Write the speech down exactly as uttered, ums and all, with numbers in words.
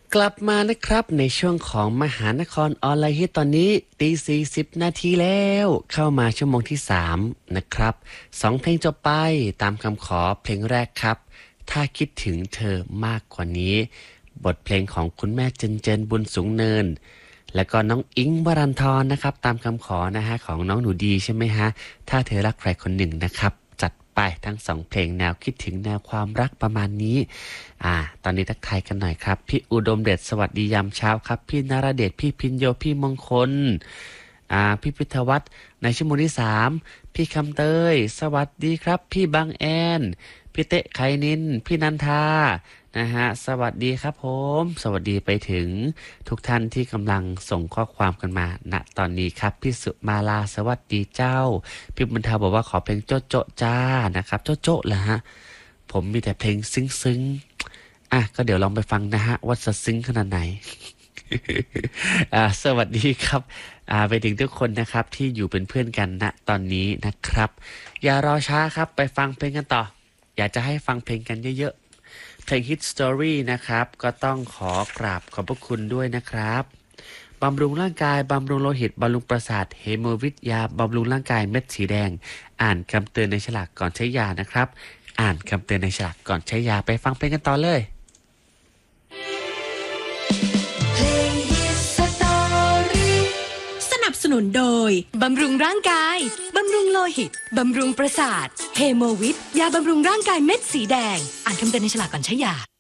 กลับมานะครับในช่วงของมหานครออนไลน์ฮิตตอนนี้ตีสี่สิบนาทีแล้วเข้ามาชั่วโมงที่สามนะครับสองเพลงจบไปตามคำขอเพลงแรกครับถ้าคิดถึงเธอมากกว่านี้บทเพลงของคุณแม่เจนเจนบุญสูงเนินแล้วก็น้องอิงค์วรันทรนะครับตามคำขอนะฮะของน้องหนูดีใช่ไหมฮะถ้าเธอรักใครคนหนึ่งนะครับจัดไปทั้งสองเพลงแนวคิดถึงแนวความรักประมาณนี้อ่าตอนนี้ทักทายกันหน่อยครับพี่อุดมเดชสวัสดียามเช้าครับพี่นราเดชพี่พินโยพี่มงคลอ่าพี่พิทวัฒน์ในชั่วโมงที่สามพี่คำเตยสวัสดีครับพี่บางแอนพี่เตะไคนินพี่นันทานะฮะสวัสดีครับผมสวัสดีไปถึงทุกท่านที่กำลังส่งข้อความกันมาณตอนนี้ครับพี่สุมาลาสวัสดีเจ้าพี่บุญธาบอกว่าขอเพลงโจ๊ะโจ๊ะจ้านะครับโจ๊ะโจ๊ะเหรอฮะผมมีแต่เพลงซึ้งๆอ่ะก็เดี๋ยวลองไปฟังนะฮะว่าจะซึ้งขนาดไหน อ่าสวัสดีครับอ่าไปถึงทุกคนนะครับที่อยู่เป็นเพื่อนกันณตอนนี้นะครับอย่ารอช้าครับไปฟังเพลงกันต่ออยากจะให้ฟังเพลงกันเยอะๆเพลง Hit Story นะครับก็ต้องขอกราบขอบพระคุณด้วยนะครับบำรุงร่างกายบำรุงโลหิตบำรุงประสาทเฮโมวิทยาบำรุงร่างกายเม็ดสีแดงอ่านคำเตือนในฉลากก่อนใช้ยานะครับอ่านคำเตือนในฉลากก่อนใช้ยาไปฟังเพลงกันต่อเลยสนับสนุนโดยบำรุงร่างกายบำรุงโลหิตบำรุงประสาทเฮโมวิทยาบำรุงร่างกายเม็ดสีแดงอ่านคำเตือนในฉลากก่อนใช้ยา